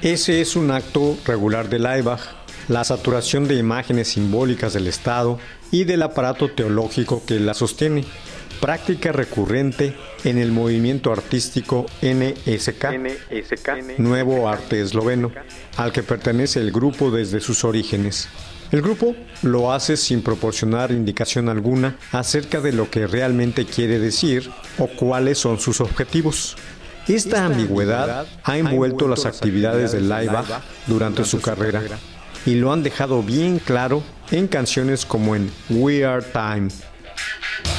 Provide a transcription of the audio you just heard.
Ese es un acto regular de Laibach, la saturación de imágenes simbólicas del Estado y del aparato teológico que la sostiene, práctica recurrente en el movimiento artístico NSK, Nuevo Arte Esloveno, al que pertenece el grupo desde sus orígenes. El grupo lo hace sin proporcionar indicación alguna acerca de lo que realmente quiere decir o cuáles son sus objetivos. Esta ambigüedad ha envuelto las actividades de Laibach durante su carrera y lo han dejado bien claro en canciones como en We Are Time,